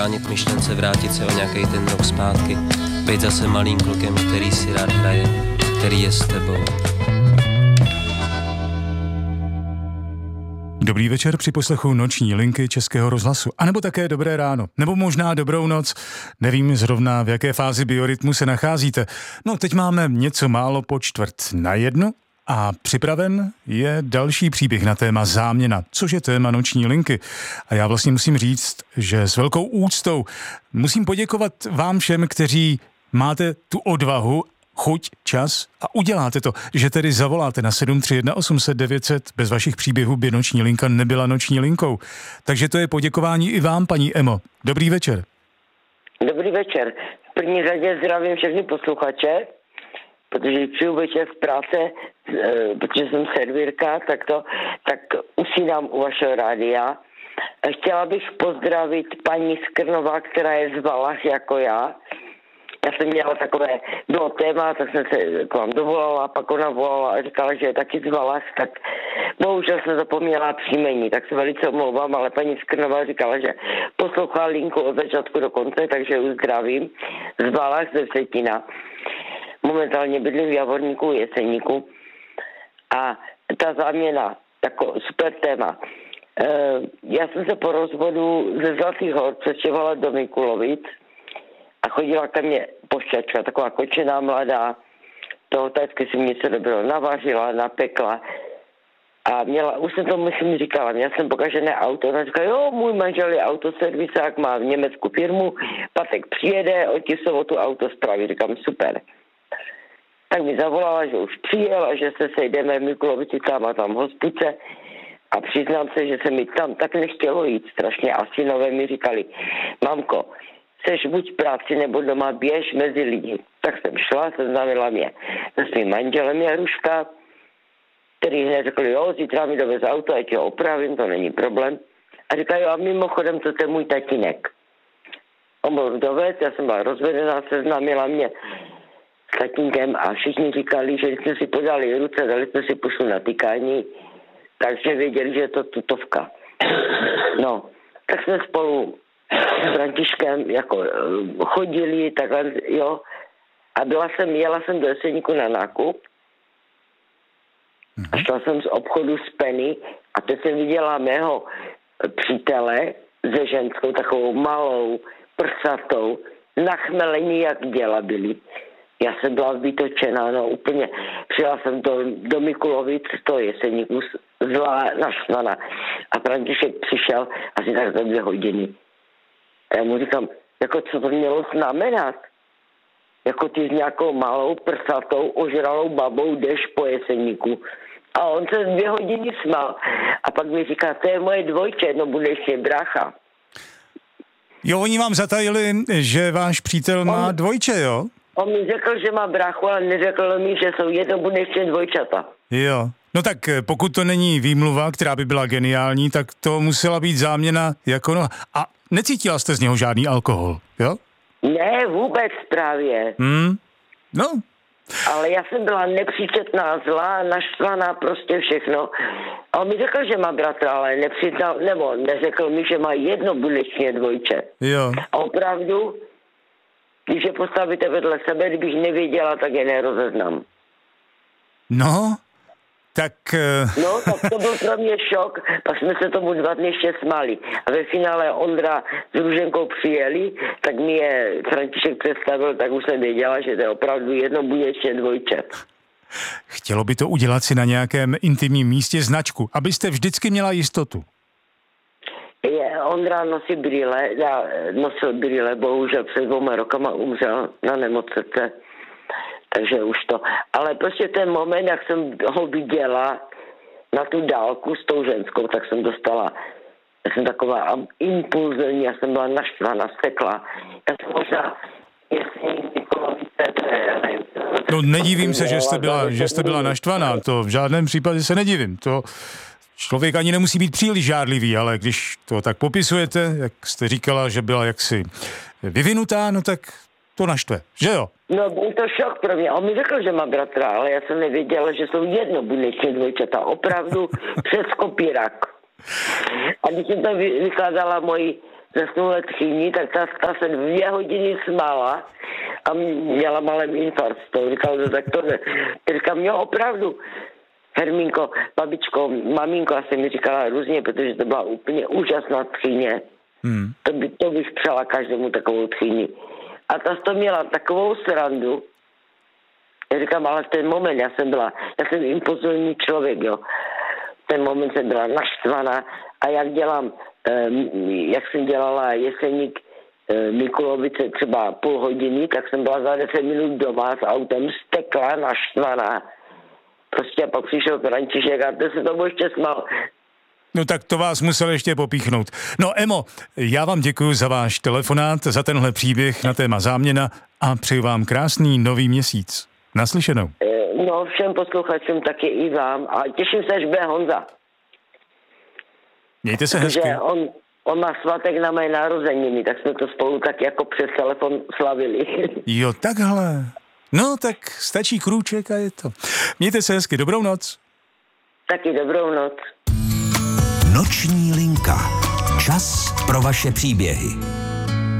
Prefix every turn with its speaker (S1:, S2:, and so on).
S1: Bránit myšlence, vrátit se o nějaký ten rok zpátky, být zase malým klukem, který si rád hraje, který je s tebou.
S2: Dobrý večer při poslechu Noční linky Českého rozhlasu. A nebo také dobré ráno. Nebo možná dobrou noc. Nevím zrovna, v jaké fázi biorytmu se nacházíte. No, teď máme něco málo po 12:45 a připraven je další příběh na téma záměna, což je téma Noční linky. A já vlastně musím říct, že s velkou úctou musím poděkovat vám všem, kteří máte tu odvahu, chuť, čas a uděláte to, že tedy zavoláte na 731 800 900. Bez vašich příběhů by Noční linka nebyla Noční linkou. Takže to je poděkování i vám, paní Emo. Dobrý večer.
S3: Dobrý večer. V první řadě zdravím všechny posluchače, protože přijdu večer z práce, protože jsem servírka, tak usínám u vašeho rádia. Chtěla bych pozdravit paní Skrnová, která je z Valach jako já. Já jsem měla bylo téma, tak jsem se k vám dovolala, pak ona volala a říkala, že je taky z Valach, tak bohužel jsem zapomněla příjmení, tak se velice omlouvám, ale paní Skrnová říkala, že poslouchala linku od začátku do konce, takže ji zdravím z Valach, ze Vsetina. Momentálně bydlím v Javorníku, Jeseníku a ta záměna, jako super téma. Já jsem se po rozvodu ze Zlatých Hor přestěhovala do Mikulovic a chodila ke mně pošťačka, taková kočená mladá, toho taťky si něco dobrého navařila, napekla a už jsem to myslím říkala, měla jsem pokažené auto, ona říkala, jo, můj manžel je autoservisák, má v Německu firmu, Patek přijede, on ti v sobotu auto spraví, říkám, super. Tak mi zavolala, že už přijel a že se sejdeme v Mikulovici tam a tam v hospice a přiznám se, že se mi tam tak nechtělo jít strašně a synové mi říkali, mamko, chceš buď v práci nebo doma, běž mezi lidi. Tak jsem šla, seznámila mě se svým manželem Jaruška, který hned řekl, jo, zítra mi dovez auto, ať ho opravím, to není problém. A říká, jo, a mimochodem, to je můj tatínek. On byl dovez, já jsem byla rozvedená, seznámila mě s tatínkem a všichni říkali, že jsme si podali ruce, dali jsme si pusu na tykání, takže věděli, že je to tutovka. No, tak jsme spolu s Františkem jako chodili, takhle, jo. A jela jsem do Jeseníku na nákup a šla jsem z obchodu z Penny a teď jsem viděla mého přítele se ženskou, takovou malou, prsatou, nachmelení, jak děla byli. Já jsem byla vytočená, no úplně. Přijela jsem do Mikulovic, z toho Jeseníku, zlá, naštvaná. A František přišel asi tak za 2 hodiny. A já mu říkám, jako co to mělo znamenat? Jako ty s nějakou malou, prsatou, ožralou babou jdeš po Jeseníku. A on se 2 hodiny smál. A pak mi říká, to je moje dvojče, no budeš je brácha.
S2: Jo, oni vám zatajili, že váš přítel má dvojče, jo?
S3: On mi řekl, že má bráchu, ale neřekl mi, že jsou jednobuněčně dvojčata.
S2: Jo. No tak pokud to není výmluva, která by byla geniální, tak to musela být záměna jako no. A necítila jste z něho žádný alkohol, jo?
S3: Ne, vůbec právě.
S2: No.
S3: Ale já jsem byla nepříčetná, zlá, naštvaná, prostě všechno. A on mi řekl, že má bratra, ale nepřiznal, nebo neřekl mi, že má jednobuněčně dvojče.
S2: Jo.
S3: A opravdu, když je postavíte vedle sebe, kdybych nevěděla, tak je nerozeznám.
S2: No, tak...
S3: No, tak to byl pro mě šok, pak jsme se tomu 2 dny ještě smáli. A ve finále Ondra s Růženkou přijeli, tak mi je František představil, tak už jsem věděla, že to je opravdu jednobuněčně dvojče.
S2: Chtělo by to udělat si na nějakém intimním místě značku, abyste vždycky měla jistotu.
S3: Ondra nosí brýle, já nosil brýle, bohužel před 2 rokama umřel na nemoc srdce. Takže už to. Ale prostě ten moment, jak jsem ho viděla na tu dálku s tou ženskou, tak jsem dostala, já jsem taková impulzivní, já jsem byla naštvaná, stekla. Já jsem možná,
S2: no nedivím se, že jste byla naštvaná, to v žádném případě se nedivím. To člověk ani nemusí být příliš žárlivý, ale když to tak popisujete, jak jste říkala, že byla jaksi vyvinutá, no tak to naštve, že jo?
S3: No, byl to šok pro mě. On mi řekl, že má bratra, ale já jsem nevěděla, že jsou jednobuněčně dvojčata. Opravdu přes kopírak. A když jsem to vykládala mojí zesnulé tchýni, tak ta se 2 hodiny smála a měla malý infarkt. To říkal, že tak to ne. Říkám, měl opravdu. Hermínko, babičko, maminko, asi mi říkala různě, protože to byla úplně úžasná tchýně. To bych přála každému takovou tchýni. A ta to měla takovou srandu. Já říkám, ale v ten moment já jsem impulzivní člověk, jo. V ten moment jsem byla naštvaná a jak jsem dělala Jeseník Mikulovice třeba půl hodiny, tak jsem byla za 10 minut doma s autem, stekla, naštvaná. Prostě a pak přišel František a ten se tomu ještě smál.
S2: No tak to vás musel ještě popíchnout. No Emo, já vám děkuji za váš telefonát, za tenhle příběh na téma záměna a přeju vám krásný nový měsíc. Naslyšenou.
S3: No všem posluchačům taky i vám a těším se, až bude Honza.
S2: Mějte se hezky.
S3: Že on má svatek na mé narozeniny, tak jsme to spolu tak jako přes telefon slavili.
S2: Jo, takhle. No tak stačí krůček a je to. Mějte se hezky, dobrou noc.
S3: Taky dobrou noc.
S4: Noční linka. Čas pro vaše příběhy.